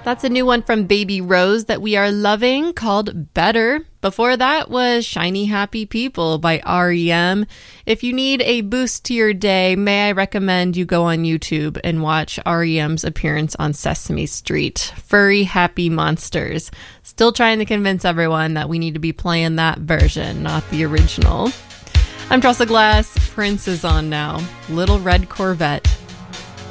That's a new one from Baby Rose that we are loving called Better. Before that was Shiny Happy People by REM. If you need a boost to your day, may I recommend you go on YouTube and watch REM's appearance on Sesame Street. Furry Happy Monsters. Still trying to convince everyone that we need to be playing that version, not the original. I'm Tressa Glass. Prince is on now. Little Red Corvette.